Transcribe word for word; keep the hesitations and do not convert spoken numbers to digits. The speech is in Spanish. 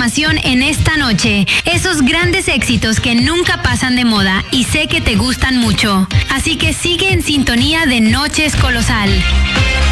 información en esta noche. Esos grandes éxitos que nunca pasan de moda y sé que te gustan mucho. Así que sigue en sintonía de Noches Colosal.